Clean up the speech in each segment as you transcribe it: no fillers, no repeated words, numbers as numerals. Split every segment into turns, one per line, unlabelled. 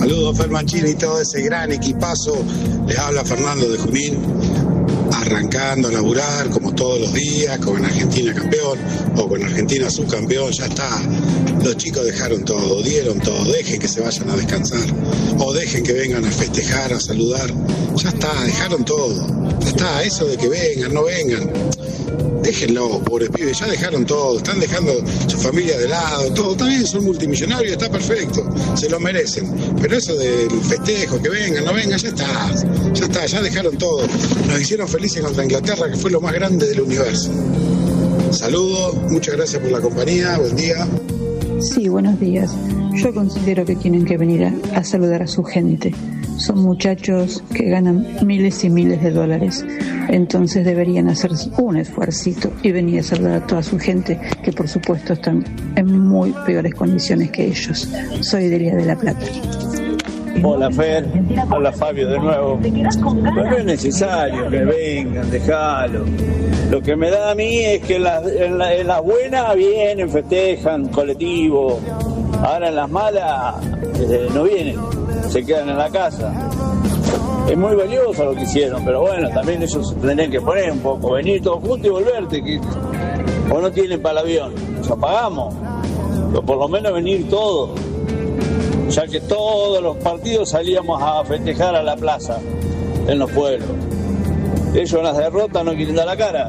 Saludos, Fer Mancini y todo ese gran equipazo. Les habla Fernando de Junín, arrancando a laburar como todos los días, con Argentina campeón o con Argentina subcampeón. Ya está, los chicos dejaron todo, dieron todo. Dejen que se vayan a descansar o dejen que vengan a festejar, a saludar. Ya está, dejaron todo. Ya está, eso de que vengan, no vengan, déjenlo, pobres pibes, ya dejaron todo, están dejando su familia de lado, todo, está bien, son multimillonarios, está perfecto, se lo merecen, pero eso del festejo, que vengan, no vengan, ya está, ya dejaron todo, nos hicieron felices contra Inglaterra, que fue lo más grande del universo. Saludos, muchas gracias por la compañía, buen día.
Sí, buenos días. Yo considero que tienen que venir a saludar a su gente. Son muchachos que ganan miles y miles de dólares. Entonces deberían hacer un esfuercito y venir a saludar a toda su gente, que por supuesto están en muy peores condiciones que ellos. Soy Delia de La Plata.
Hola Fer, hola Fabio de nuevo. Pero no es necesario que vengan, dejalo. Lo que me da a mí es que en las buenas vienen, festejan, colectivo. Ahora en las malas no vienen, se quedan en la casa. Es muy valioso lo que hicieron, pero bueno, también ellos se tendrían que poner un poco, venir todos juntos y volverte, que o no tienen para el avión, nos apagamos, pero por lo menos venir todos, ya que todos los partidos salíamos a festejar a la plaza, en los pueblos. Ellos en las derrotas no quieren dar la cara.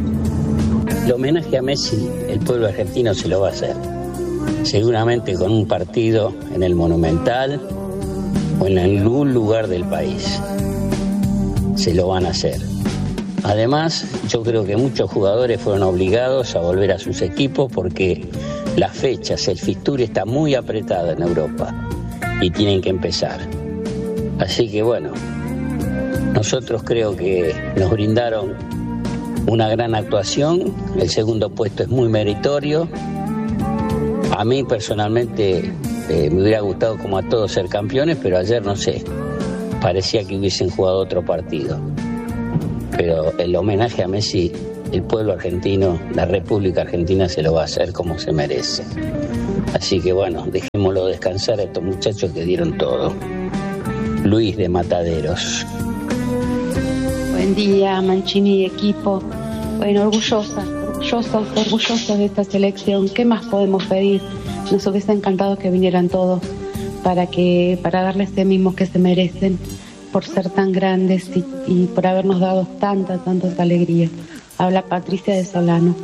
El homenaje a Messi, el pueblo argentino se lo va a hacer, seguramente con un partido en el Monumental o en algún lugar del país. Se lo van a hacer. Además, yo creo que muchos jugadores fueron obligados a volver a sus equipos porque las fechas, el fixture está muy apretado en Europa y tienen que empezar. Así que bueno, nosotros creo que nos brindaron una gran actuación. El segundo puesto es muy meritorio. A mí personalmente me hubiera gustado como a todos ser campeones, pero ayer no sé, parecía que hubiesen jugado otro partido. Pero el homenaje a Messi, el pueblo argentino, la República Argentina se lo va a hacer como se merece. Así que bueno, dejémoslo descansar a estos muchachos que dieron todo. Luis de Mataderos.
Buen día, Mancini y equipo. Bueno, orgullosa de esta selección. ¿Qué más podemos pedir? Nos hubiese encantado que vinieran todos para darles ese mismo que se merecen, por ser tan grandes y por habernos dado tantas alegrías. Habla Patricia de Solano.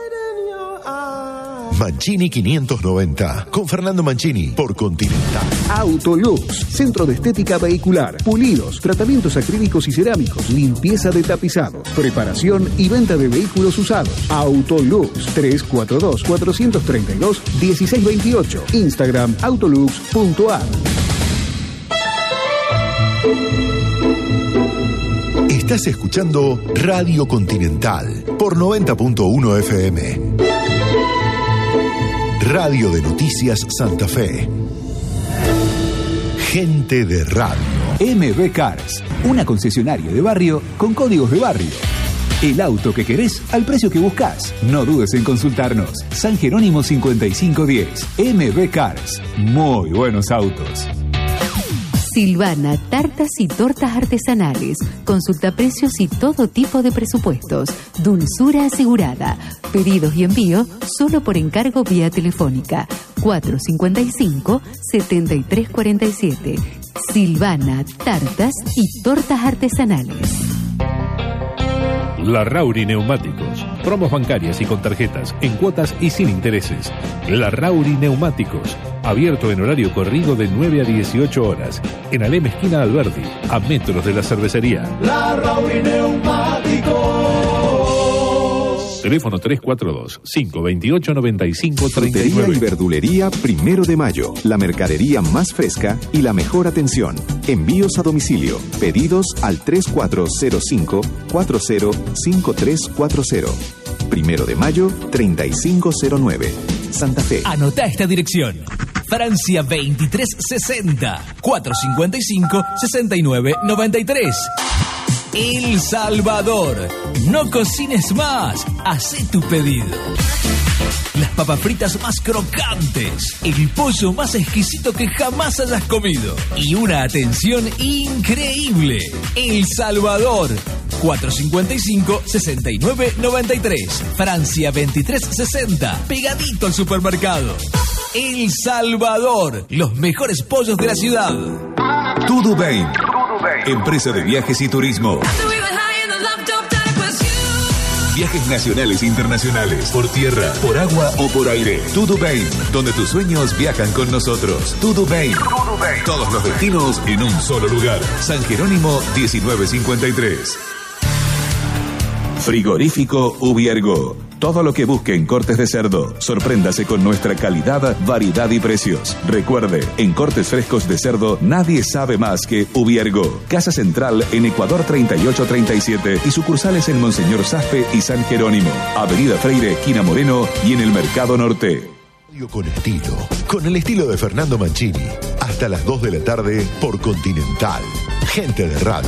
Mancini 590, con Fernando Mancini, por Continental.
Autolux, centro de estética vehicular, pulidos, tratamientos acrílicos y cerámicos, limpieza de tapizados, preparación y venta de vehículos usados. Autolux, 342-432-1628. Instagram, autolux.ar.
Estás escuchando Radio Continental, por 90.1 FM. Radio de Noticias Santa Fe. Gente de radio.
MB Cars, una concesionaria de barrio con códigos de barrio. El auto que querés al precio que buscas. No dudes en consultarnos. San Jerónimo 5510. MB Cars. Muy buenos autos.
Silvana, tartas y tortas artesanales. Consulta precios y todo tipo de presupuestos. Dulzura asegurada. Pedidos y envío solo por encargo vía telefónica. 455-7347. Silvana, tartas y tortas artesanales.
Larrauri Neumáticos. Promos bancarias y con tarjetas, en cuotas y sin intereses. Larrauri Neumáticos. Abierto en horario corrido de 9 a 18 horas. En Alem esquina Alberdi, a metros de la cervecería.
Larrauri Neumáticos.
Teléfono 342-528-9539.
Frutería y verdulería 1 de Mayo. La mercadería más fresca y la mejor atención. Envíos a domicilio. Pedidos al 3405-405340. 1 de Mayo, 3509. Santa Fe.
Anota esta dirección. Francia 2360 455 6993. El Salvador. No cocines más. Hacé tu pedido. las papas fritas más crocantes, el pollo más exquisito que jamás hayas comido y una atención increíble. El Salvador, 455-6993, Francia 2360, pegadito al supermercado. El Salvador, los mejores pollos de la ciudad.
Tudubain, empresa de viajes y turismo. Viajes nacionales e internacionales, por tierra, por agua o por aire. Tudubain, donde tus sueños viajan con nosotros. Tudubain. Todos los destinos en un solo lugar. San Jerónimo 1953. Frigorífico Ubiergo. Todo lo que busque en cortes de cerdo. Sorpréndase con nuestra calidad, variedad y precios. Recuerde, en cortes frescos de cerdo nadie sabe más que Ubiergo. Casa Central en Ecuador 3837 y sucursales en Monseñor Zafpe y San Jerónimo. Avenida Freire, esquina Moreno y en el Mercado Norte.
Con estilo, con el estilo de Fernando Mancini. Hasta las 2 de la tarde por Continental. Gente de radio.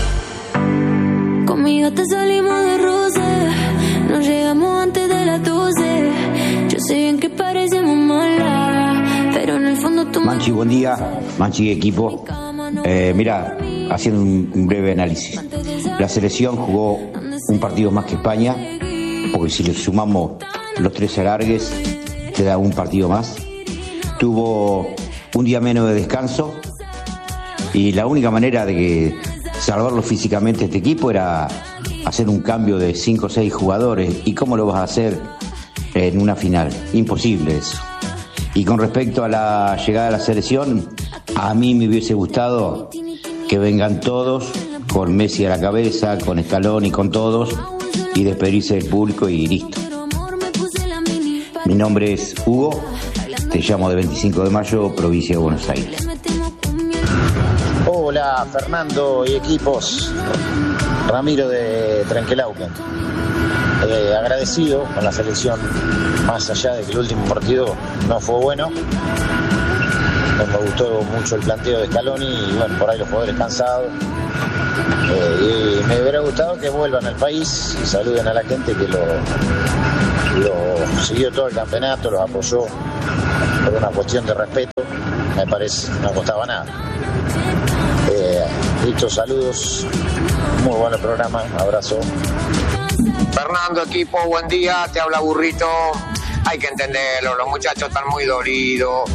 Conmigo te salimos de roce, nos llegamos antes de las 12. Yo sé bien que parecemos malas, pero en el fondo tú...
Manchi, buen día. Manchi, equipo. Mira, haciendo un breve análisis. La selección jugó un partido más que España, porque si le sumamos los 3 alargues, te da un partido más. Tuvo un día menos de descanso y la única manera de que salvarlo físicamente este equipo era hacer un cambio de 5 o 6 jugadores. ¿Y cómo lo vas a hacer en una final? Imposible eso. Y con respecto a la llegada de la selección, a mí me hubiese gustado que vengan todos con Messi a la cabeza, con Scaloni y con todos, y despedirse del público y listo. Mi nombre es Hugo, te llamo de 25 de mayo, provincia de Buenos Aires.
Hola Fernando y equipos, Ramiro de Trenquelauquen. Agradecido con la selección, más allá de que el último partido no fue bueno. Me gustó mucho el planteo de Scaloni y bueno, por ahí los jugadores cansados. Y me hubiera gustado que vuelvan al país y saluden a la gente que lo siguió todo el campeonato, los apoyó por una cuestión de respeto. Me parece, no costaba nada. Listo, saludos, muy bueno el programa, abrazo.
Fernando, equipo, buen día, te habla Burrito. Hay que entenderlo, los muchachos están muy dolidos.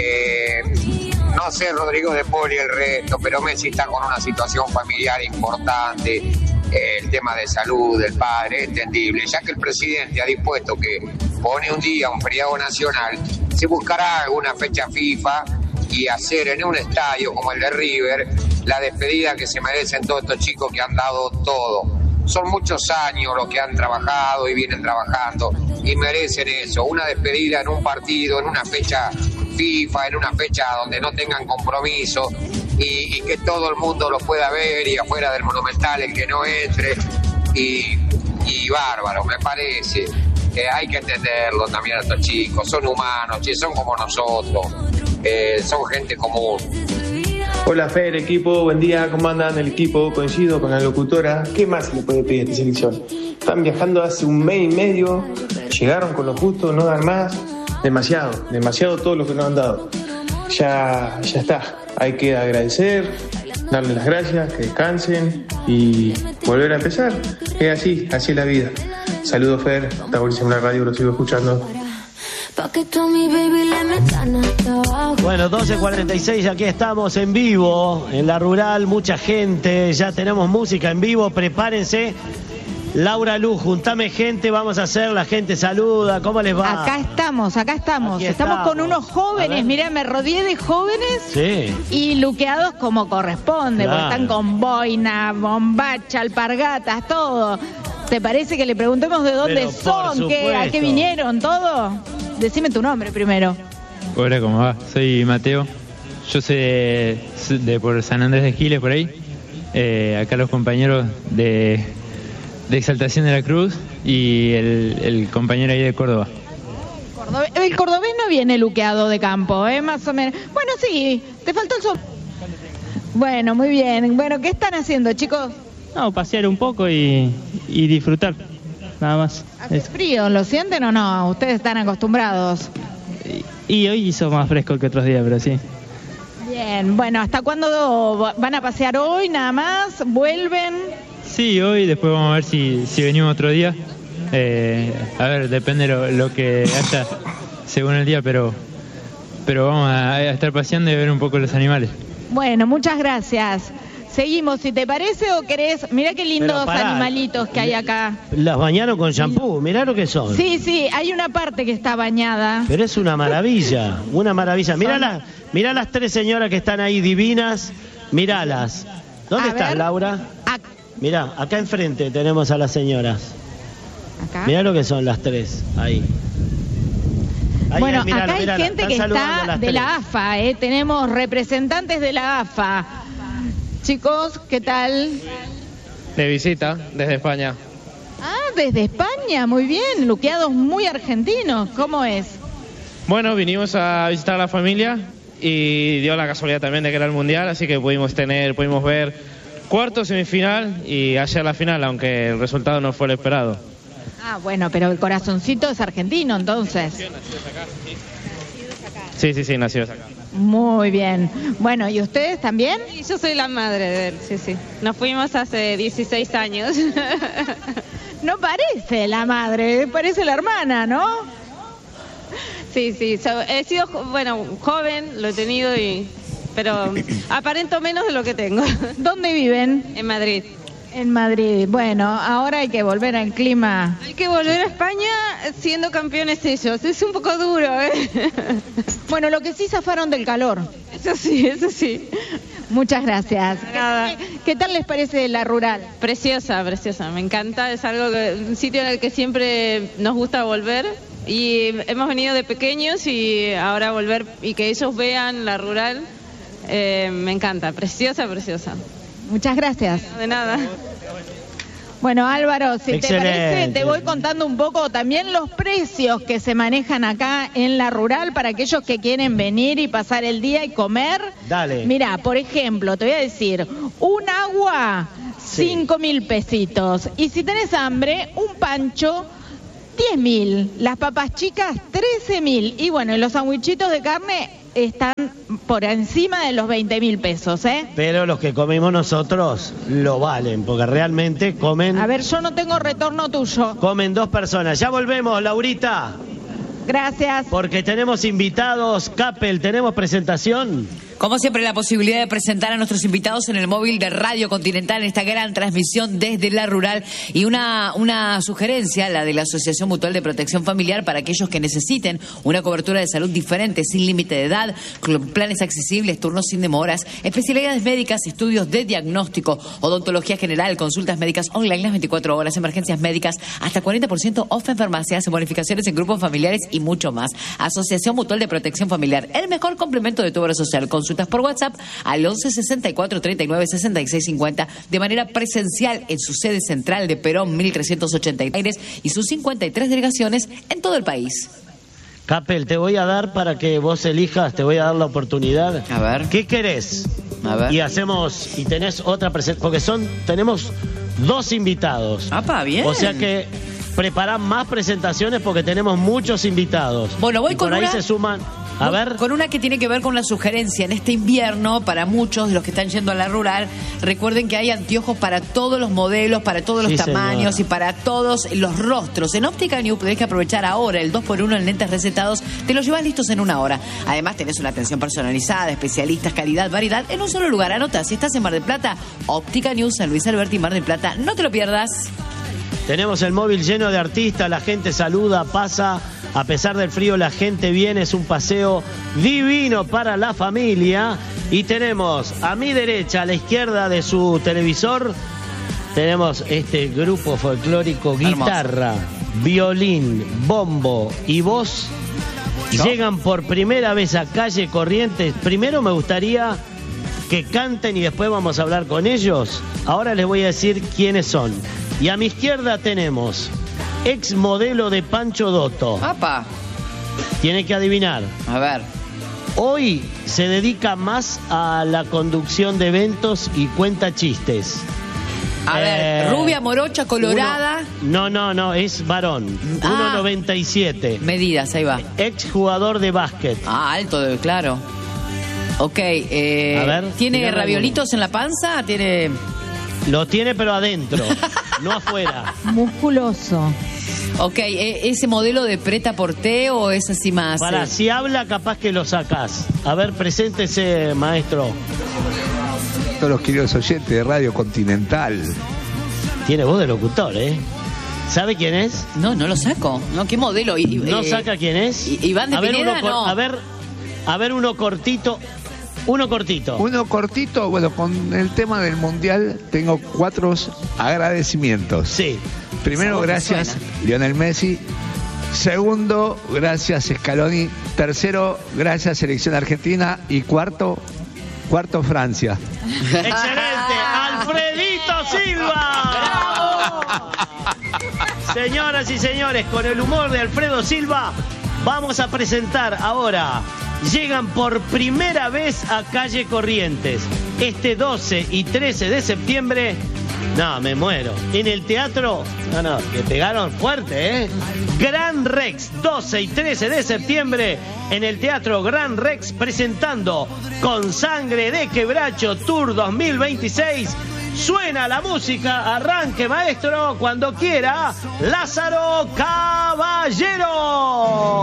No sé Rodrigo de Paul y el resto, pero Messi está con una situación familiar importante. El tema de salud del padre es entendible, ya que el presidente ha dispuesto que pone un día, un feriado nacional, se buscará alguna fecha FIFA y hacer en un estadio como el de River la despedida que se merecen todos estos chicos que han dado todo. Son muchos años los que han trabajado y vienen trabajando y merecen eso, una despedida en un partido, en una fecha FIFA, en una fecha donde no tengan compromiso y que todo el mundo lo pueda ver y afuera del Monumental el que no entre y bárbaro, me parece que hay que entenderlo también a estos chicos, son humanos, son como nosotros, son gente común.
Hola Fer, equipo, buen día, ¿cómo andan el equipo? Coincido con la locutora, ¿qué más se le puede pedir a esta selección? Están viajando hace un mes y medio, llegaron con lo justo, no dan más, demasiado todo lo que nos han dado. Ya está, hay que agradecer, darles las gracias, que descansen y volver a empezar. Es así es la vida. Saludos Fer, está buenísimo la radio, lo sigo escuchando.
Bueno, 12:46, aquí estamos en vivo, en la rural, mucha gente, ya tenemos música en vivo, prepárense. Laura Luz, juntame gente, vamos a hacer, la gente saluda, ¿cómo les va?
Acá estamos. Estamos con unos jóvenes, mirá, me rodeé de jóvenes y luqueados como corresponde, porque están con boina, bombacha, alpargatas, todo. ¿Te parece que le preguntemos de dónde son? ¿A qué vinieron? ¿Todo? Decime tu nombre primero.
Hola, ¿cómo va? Soy Mateo. Yo soy de por San Andrés de Giles, por ahí. Acá los compañeros de Exaltación de la Cruz y el compañero ahí de Córdoba.
El cordobés no viene luqueado de campo, más o menos. Bueno, sí, te faltó el sombrero. Bueno, muy bien. Bueno, ¿qué están haciendo, chicos?
No, pasear un poco y disfrutar.
nada más.
¿Hace frío? ¿Lo sienten o no? ¿Ustedes están acostumbrados?
Y hoy hizo más fresco que otros días, pero sí.
Bien, bueno, ¿hasta cuándo van a pasear hoy nada más? ¿Vuelven?
Sí, hoy, después vamos a ver si venimos otro día. A ver, depende lo que haya según el día, pero vamos a estar paseando y ver un poco los animales.
Bueno, muchas gracias. Seguimos, si te parece, o querés... Mirá qué lindos animalitos que hay acá.
Las bañaron con shampoo, mirá lo que son.
Sí, hay una parte que está bañada.
Pero es una maravilla, una maravilla. Mirá las 3 señoras que están ahí divinas, míralas. ¿Dónde estás, Laura? Mirá, acá enfrente tenemos a las señoras.
¿Acá?
Mirá lo que son las 3, ahí.
Bueno, acá hay gente que está de la AFA, tenemos representantes de la AFA. Chicos, ¿qué tal?
De visita, desde España.
Ah, desde España, muy bien, luqueados muy argentinos, ¿cómo es?
Bueno, vinimos a visitar a la familia y dio la casualidad también de que era el Mundial, así que pudimos ver cuarto, semifinal y ayer la final, aunque el resultado no fue el esperado.
Ah, bueno, pero el corazoncito es argentino, entonces.
Sí, nacidos acá.
Muy bien. Bueno, ¿y ustedes también?
Sí, yo soy la madre de él, sí. Nos fuimos hace 16 años.
No parece la madre, parece la hermana, ¿no?
Sí. He sido, joven, lo he tenido, pero aparento menos de lo que tengo.
¿Dónde viven?
En Madrid.
En Madrid. Bueno, ahora hay que volver al clima.
Hay que volver a España siendo campeones ellos. Es un poco duro, ¿eh?
Bueno, lo que sí zafaron del calor.
Eso sí.
Muchas gracias. ¿Qué tal les parece la rural?
Preciosa. Me encanta. Es un sitio en el que siempre nos gusta volver. Y hemos venido de pequeños y ahora volver y que ellos vean la rural, me encanta. Preciosa.
Muchas gracias.
De nada.
Bueno, Álvaro, si te parece, te voy contando un poco también los precios que se manejan acá en la rural para aquellos que quieren venir y pasar el día y comer.
Dale.
Mira, por ejemplo, te voy a decir, un agua, 5.000 pesitos. Y si tenés hambre, un pancho, 10.000. Las papas chicas, 13.000. Y bueno, los sandwichitos de carne están por encima de los 20.000 pesos, ¿eh?
Pero los que comemos nosotros lo valen, porque realmente comen...
A ver, yo no tengo retorno tuyo.
Comen 2 personas. Ya volvemos, Laurita.
Gracias.
Porque tenemos invitados. Capel, ¿tenemos presentación?
Como siempre, la posibilidad de presentar a nuestros invitados en el móvil de Radio Continental en esta gran transmisión desde la rural. Y una sugerencia, la de la Asociación Mutual de Protección Familiar, para aquellos que necesiten una cobertura de salud diferente, sin límite de edad, planes accesibles, turnos sin demoras, especialidades médicas, estudios de diagnóstico, odontología general, consultas médicas online las 24 horas, emergencias médicas, hasta 40% off en farmacias, bonificaciones en grupos familiares y mucho más. Asociación Mutual de Protección Familiar, el mejor complemento de tu obra social. Consultas por WhatsApp al 11 64 39 66 50 de manera presencial en su sede central de Perón 1383 y sus 53 delegaciones en todo el país.
Capel, te voy a dar para que vos elijas, te voy a dar la oportunidad.
A ver.
¿Qué querés?
A ver.
Y tenés otra presentación, porque tenemos 2 invitados.
¡Apa, bien!
O sea que prepará más presentaciones porque tenemos muchos invitados.
Bueno, voy
y
con
por ahí
una...
se suman... A ver.
Con una que tiene que ver con la sugerencia. En este invierno, para muchos de los que están yendo a la rural, recuerden que hay anteojos para todos los modelos, para todos los tamaños, señora, y para todos los rostros. En Óptica New tenés que aprovechar ahora el 2x1 en lentes recetados. Te los llevas listos en 1 hora. Además, tenés una atención personalizada, especialistas, calidad, variedad en un solo lugar. Anota, si estás en Mar del Plata, Óptica New, San Luis Alberti, Mar del Plata. No te lo pierdas.
Tenemos el móvil lleno de artistas, la gente saluda, pasa. A pesar del frío, la gente viene, es un paseo divino para la familia. Y tenemos a mi derecha, a la izquierda de su televisor, tenemos este grupo folclórico, guitarra, violín, bombo y voz. Llegan por primera vez a Calle Corrientes. Primero me gustaría que canten y después vamos a hablar con ellos. Ahora les voy a decir quiénes son. Y a mi izquierda tenemos... ex modelo de Pancho Dotto.
¡Apa!
Tiene que adivinar.
A ver.
Hoy se dedica más a la conducción de eventos y cuenta chistes.
A ver, rubia, morocha, colorada.
No, es varón. 1.97.
Medidas, ahí va.
Ex jugador de básquet.
Alto, claro. Ok,
a ver,
¿tiene raviolitos en la panza? ¿Tiene...?
Lo tiene, pero adentro, no afuera.
Musculoso.
Ok, ¿ese modelo de prêt-à-porter o es así más...?
Si habla, capaz que lo sacás. A ver, preséntese, maestro.
Todos los queridos oyentes de Radio Continental.
Tiene voz de locutor, ¿eh? ¿Sabe quién es?
No lo saco. No, ¿qué modelo?
¿No saca quién es?
Iván de Pineda, no.
A ver, uno cortito. Uno cortito, bueno, con el tema del Mundial tengo 4 agradecimientos. Sí.
Primero, gracias Lionel Messi. Segundo, gracias Scaloni. Tercero, gracias Selección Argentina. Y cuarto Francia.
¡Excelente! ¡Alfredito Silva! ¡Bravo! Señoras y señores, con el humor de Alfredo Silva, vamos a presentar ahora... Llegan por primera vez a Calle Corrientes, este 12 y 13 de septiembre. No, me muero. En el teatro, que pegaron fuerte, ¿eh? Gran Rex, 12 y 13 de septiembre, en el Teatro Gran Rex, presentando Con Sangre de Quebracho Tour 2026. Suena la música, arranque maestro, cuando quiera, Lázaro Caballero.